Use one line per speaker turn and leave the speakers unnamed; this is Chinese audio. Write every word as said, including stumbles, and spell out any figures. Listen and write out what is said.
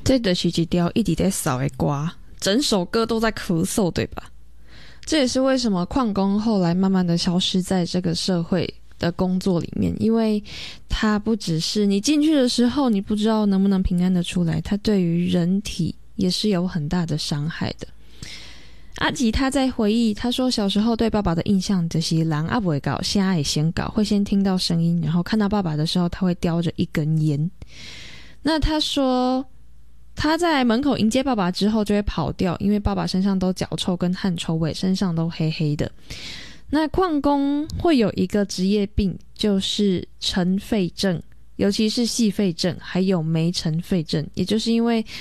这就是一条一直在扫的瓜，整首歌都在咳嗽，对吧？这也是为什么矿工后来慢慢的消失在这个社会的工作里面，因为它不只是你进去的时候你不知道能不能平安的出来，它对于人体也是有很大的伤害的。阿吉他在回忆，他说小时候对爸爸的印象就是人啊不会搞，瞎也先搞，会先听到声音，然后看到爸爸的时候他会叼着一根烟。那他说他在门口迎接爸爸之后就会跑掉，因为爸爸身上都脚臭跟汗臭味，身上都黑黑的。那矿工会有一个职业病，就是尘肺症，尤其是细肺症还有霉尘肺症，也就是因为